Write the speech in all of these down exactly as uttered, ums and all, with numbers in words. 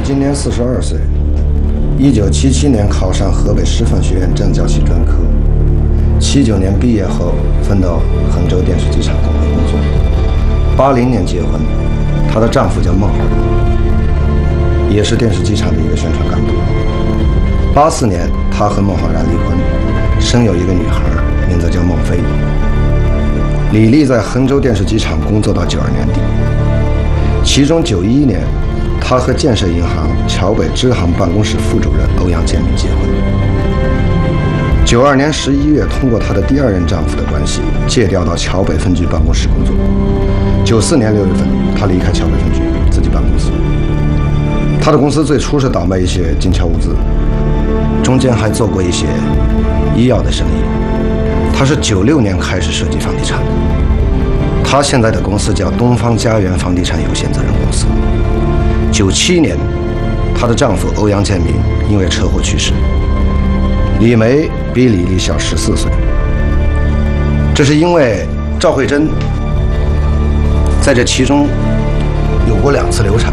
今年四十二岁，一九七七年考上河北师范学院政教系专科，七九年毕业后分到衡州电视机厂工会工作，八零年结婚，她的丈夫叫孟浩然，也是电视机厂的一个宣传干部。八四年，她和孟浩然离婚，生有一个女孩，名字叫孟非。李丽在衡州电视机厂工作到九二年底，其中九一年，她和建设银行桥北支行办公室副主任欧阳建民结婚。九二年十一月，通过她的第二任丈夫的关系，借调到桥北分局办公室工作。九四年六月份，她离开桥北分局，自己办公司。她的公司最初是倒卖一些精巧物资，中间还做过一些医药的生意。她是九六年开始设计房地产的。她现在的公司叫东方家园房地产有限责任公司。九七年，她的丈夫欧阳建民因为车祸去世。李梅比李丽小十四岁，这是因为赵慧珍在这其中有过两次流产，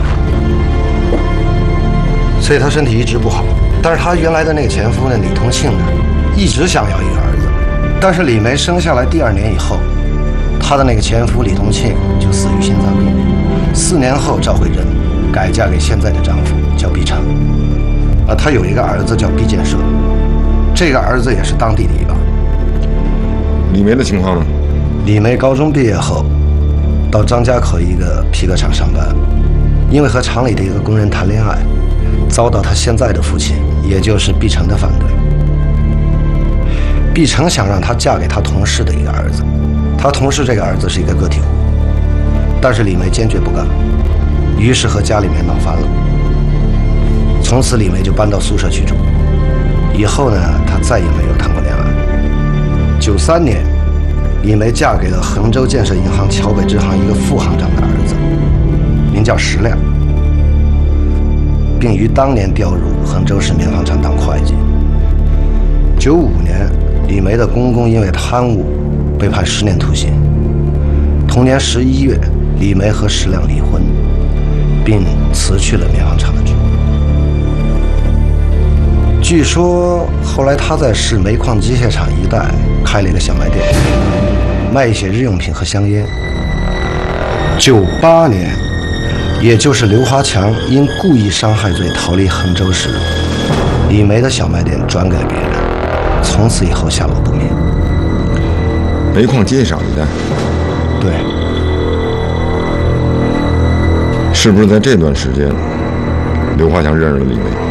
所以她身体一直不好。但是她原来的那个前夫呢，李同庆呢，一直想要一个儿子。但是李梅生下来第二年以后，她的那个前夫李同庆就死于心脏病。四年后，赵慧珍改嫁给现在的丈夫叫毕成，啊，她有一个儿子叫毕建设。这个儿子也是当地的一把。 李梅的情况呢？ 李梅高中毕业后，到张家口一个皮革厂上班，因为和厂里的一个工人谈恋爱，遭到他现在的父亲，也就是毕成的反对。毕成想让她嫁给他同事的一个儿子，他同事这个儿子是一个个体户，但是李梅坚决不干，于是和家里面闹翻了。从此李梅就搬到宿舍去住。以后呢，她再也没有谈过恋爱。九三年，李梅嫁给了衡州建设银行桥北支行一个副行长的儿子，名叫石亮，并于当年调入衡州市棉纺厂当会计。九五年，李梅的公公因为贪污被判十年徒刑。同年十一月，李梅和石亮离婚，并辞去了棉纺厂的职务。据说后来他在市煤矿机械厂一带开了一个小卖店，卖一些日用品和香烟。九八年，也就是刘华强因故意伤害罪逃离衡州时，李梅的小卖店转给了别人，从此以后下落不明。 煤矿机械厂一带？ 对。 是不是在这段时间，刘华强认识了李梅？